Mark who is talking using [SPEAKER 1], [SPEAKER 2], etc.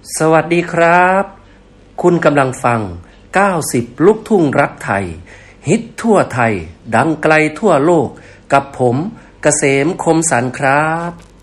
[SPEAKER 1] สวัสดีครับคุณกำลังฟัง90ลูกทุ่งรักไทยฮิตทั่วไทยดังไกลทั่วโลกกับผมเกษมคมสันต์ครับ